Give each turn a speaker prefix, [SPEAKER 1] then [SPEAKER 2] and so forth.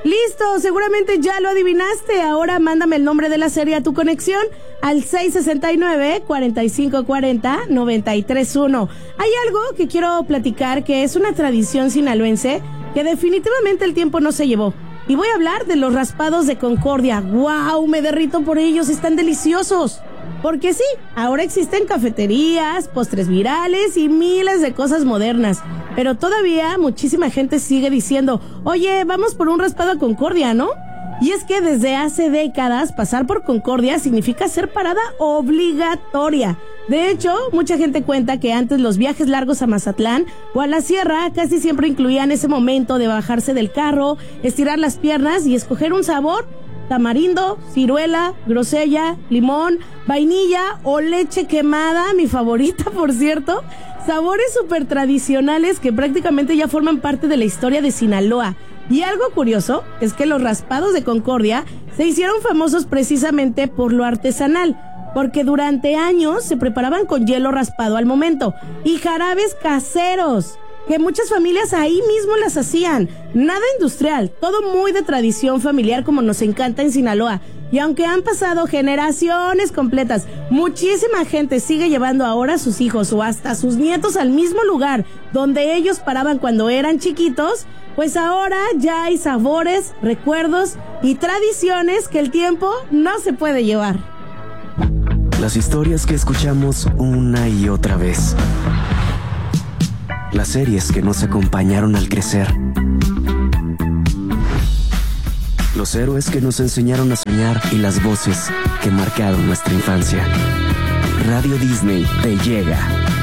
[SPEAKER 1] Listo, seguramente ya lo adivinaste. Ahora mándame el nombre de la serie a tu conexión al 669-4540-931. Hay algo que quiero platicar que es una tradición sinaloense que definitivamente el tiempo no se llevó. Y voy a hablar de los raspados de Concordia. ¡Wow! Me derrito por ellos, están deliciosos. Porque sí, ahora existen cafeterías, postres virales y miles de cosas modernas. Pero todavía muchísima gente sigue diciendo, oye, vamos por un raspado a Concordia, ¿no? Y es que desde hace décadas pasar por Concordia significa ser parada obligatoria. De hecho, mucha gente cuenta que antes los viajes largos a Mazatlán o a la sierra casi siempre incluían ese momento de bajarse del carro, estirar las piernas y escoger un sabor: tamarindo, ciruela, grosella, limón, vainilla o leche quemada, mi favorita, por cierto. Sabores súper tradicionales que prácticamente ya forman parte de la historia de Sinaloa. Y algo curioso es que los raspados de Concordia se hicieron famosos precisamente por lo artesanal, porque durante años se preparaban con hielo raspado al momento y jarabes caseros, que muchas familias ahí mismo las hacían. Nada industrial, todo muy de tradición familiar como nos encanta en Sinaloa. Y aunque han pasado generaciones completas, muchísima gente sigue llevando ahora a sus hijos o hasta a sus nietos al mismo lugar donde ellos paraban cuando eran chiquitos. Pues ahora ya hay sabores, recuerdos y tradiciones que el tiempo no se puede llevar.
[SPEAKER 2] Las historias que escuchamos una y otra vez. Las series que nos acompañaron al crecer. Los héroes que nos enseñaron a soñar y las voces que marcaron nuestra infancia. Radio Disney te llega